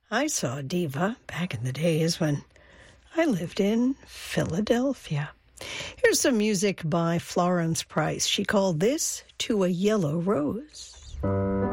I saw Diva back in the days when I lived in Philadelphia. Here's some music by Florence Price. She called this To a Yellow Rose.